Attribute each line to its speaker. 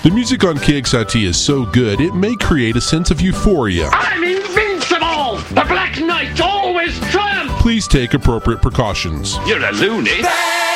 Speaker 1: The music on KXIT is so good, it may create a sense of euphoria.
Speaker 2: I'm invincible! The Black Knight always triumphs!
Speaker 1: Please take appropriate precautions.
Speaker 2: You're a loony.